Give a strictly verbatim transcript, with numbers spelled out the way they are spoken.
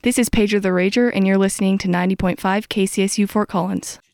This is Pager the Rager, and you're listening to ninety point five K C S U Fort Collins.